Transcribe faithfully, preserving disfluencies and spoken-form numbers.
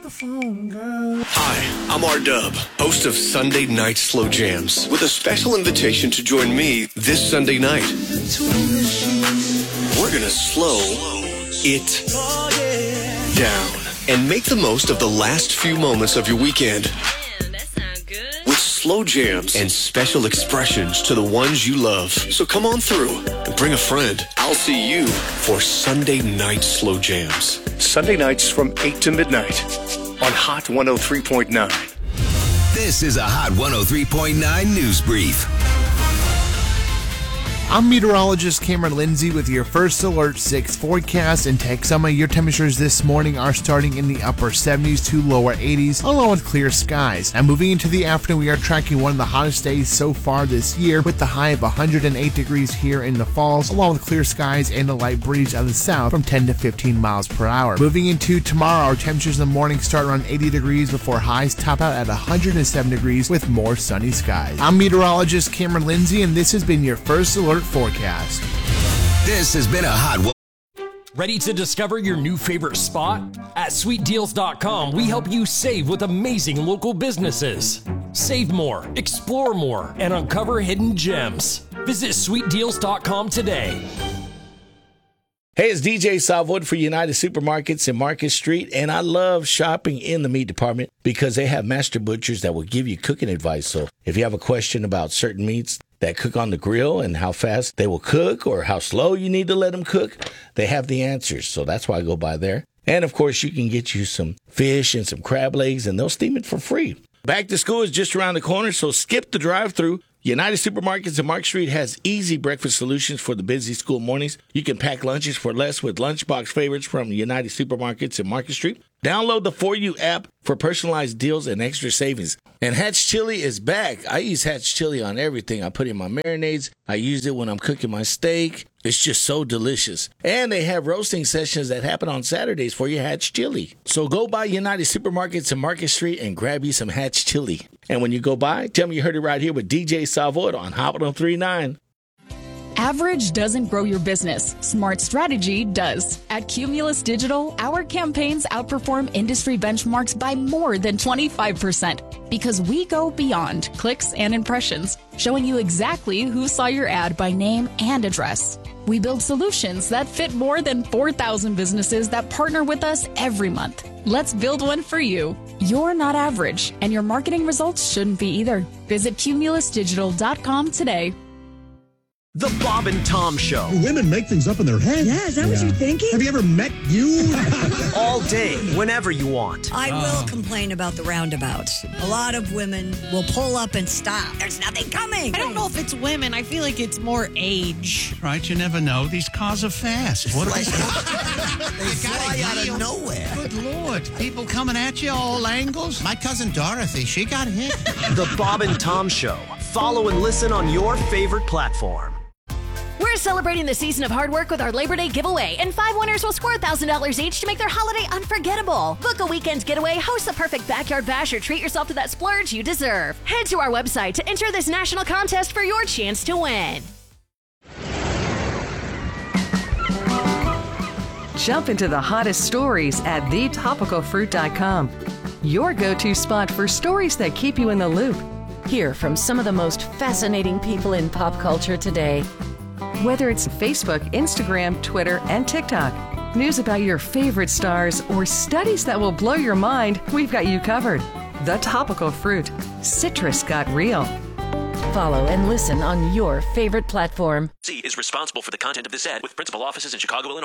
the phone, girl. Hi, I'm R-Dub, host of Sunday Night Slow Jams, with a special invitation to join me this Sunday night. We're gonna slow it down and make the most of the last few moments of your weekend. Man, that sounds good. With slow jams and special expressions to the ones you love. So come on through and bring a friend. I'll see you for Sunday Night Slow Jams. Sunday nights from eight to midnight on Hot one oh three point nine. This is a Hot one oh three point nine News Brief. I'm meteorologist Cameron Lindsay with your First Alert six forecast. In Texoma, your temperatures this morning are starting in the upper seventies to lower eighties, along with clear skies. Now, moving into the afternoon, we are tracking one of the hottest days so far this year, with the high of one hundred eight degrees here in the Falls, along with clear skies and a light breeze out of the south from ten to fifteen miles per hour. Moving into tomorrow, our temperatures in the morning start around eighty degrees before highs top out at one hundred seven degrees with more sunny skies. I'm meteorologist Cameron Lindsay, and this has been your First Alert forecast. This has been a Hot one. Ready to discover your new favorite spot? At sweet deals dot com, we help you save with amazing local businesses. Save more, explore more, and uncover hidden gems. Visit sweet deals dot com today. Hey, it's D J Salvood for United Supermarkets in Market Street, and I love shopping in the meat department because they have master butchers that will give you cooking advice. So if you have a question about certain meats that cook on the grill and how fast they will cook or how slow you need to let them cook, they have the answers. So that's why I go by there. And, of course, you can get you some fish and some crab legs, and they'll steam it for free. Back to school is just around the corner, so skip the drive-thru. United Supermarkets in Market Street has easy breakfast solutions for the busy school mornings. You can pack lunches for less with Lunchbox favorites from United Supermarkets in Market Street. Download the For You app for personalized deals and extra savings. And Hatch Chili is back. I use Hatch Chili on everything. I put it in my marinades. I use it when I'm cooking my steak. It's just so delicious. And they have roasting sessions that happen on Saturdays for your Hatch Chili. So go by United Supermarkets in Market Street and grab you some Hatch Chili. And when you go by, tell me you heard it right here with D J Salvood on Hot one oh three point nine. Average doesn't grow your business. Smart strategy does. At Cumulus Digital, our campaigns outperform industry benchmarks by more than twenty-five percent because we go beyond clicks and impressions, showing you exactly who saw your ad by name and address. We build solutions that fit more than four thousand businesses that partner with us every month. Let's build one for you. You're not average, and your marketing results shouldn't be either. Visit cumulus digital dot com today. The Bob and Tom Show. Women make things up in their head. Yeah, is that yeah. what you're thinking? Have you ever met you? All day, whenever you want. I uh. will complain about the roundabouts. A lot of women will pull up and stop. There's nothing coming. I don't know if it's women. I feel like it's more age. Right, you never know. These cars are fast. What are they? They fly out of nowhere. Good Lord. People coming at you all angles. My cousin Dorothy, she got hit. The Bob and Tom Show. Follow and listen on your favorite platform. We're celebrating the season of hard work with our Labor Day giveaway, and five winners will score one thousand dollars each to make their holiday unforgettable. Book a weekend getaway, host the perfect backyard bash, or treat yourself to that splurge you deserve. Head to our website to enter this national contest for your chance to win. Jump into the hottest stories at the topical fruit dot com. Your go-to spot for stories that keep you in the loop. Hear from some of the most fascinating people in pop culture today. Whether it's Facebook, Instagram, Twitter, and TikTok, news about your favorite stars, or studies that will blow your mind, we've got you covered. The Topical Fruit. Citrus got real. Follow and listen on your favorite platform. C is responsible for the content of this ad with principal offices in Chicago, Illinois.